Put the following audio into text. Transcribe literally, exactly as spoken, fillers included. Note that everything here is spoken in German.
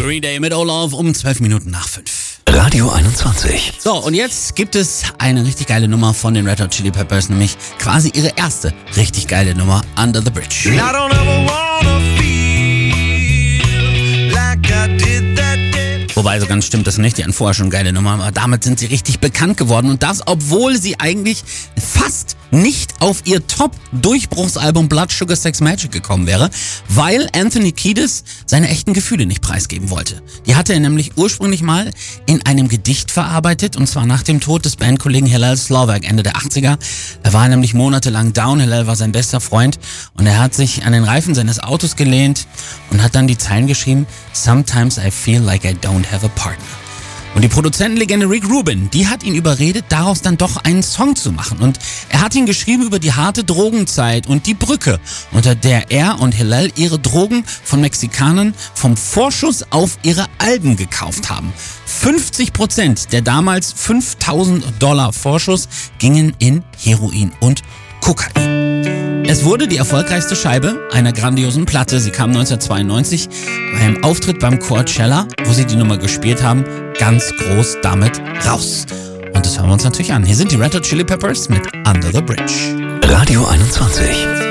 Green Day mit Olaf um zwölf Minuten nach fünf. Radio einundzwanzig. So, und jetzt gibt es eine richtig geile Nummer von den Red Hot Chili Peppers, nämlich quasi ihre erste richtig geile Nummer, Under the Bridge. I don't ever wanna feel like I did that day. Wobei, so ganz stimmt das nicht, die hatten vorher schon geile Nummern, aber damit sind sie richtig bekannt geworden und das, obwohl sie eigentlich fast nicht auf ihr Top-Durchbruchsalbum Blood Sugar Sex Magic gekommen wäre, weil Anthony Kiedis seine echten Gefühle nicht preisgeben wollte. Die hatte er nämlich ursprünglich mal in einem Gedicht verarbeitet, und zwar nach dem Tod des Bandkollegen Hillel Slovak Ende der achtziger. Er war nämlich monatelang down, Hillel war sein bester Freund und er hat sich an den Reifen seines Autos gelehnt und hat dann die Zeilen geschrieben: Sometimes I feel like I don't have a partner. Und die Produzentenlegende Rick Rubin, die hat ihn überredet, daraus dann doch einen Song zu machen. Und er hat ihn geschrieben über die harte Drogenzeit und die Brücke, unter der er und Hillel ihre Drogen von Mexikanern vom Vorschuss auf ihre Alben gekauft haben. fünfzig Prozent der damals fünftausend Dollar Vorschuss gingen in Heroin und Kokain. Es wurde die erfolgreichste Scheibe einer grandiosen Platte. Sie kam neunzehnhundertzweiundneunzig beim Auftritt beim Coachella, wo sie die Nummer gespielt haben, ganz groß damit raus. Und das hören wir uns natürlich an. Hier sind die Red Hot Chili Peppers mit Under the Bridge. Radio einundzwanzig.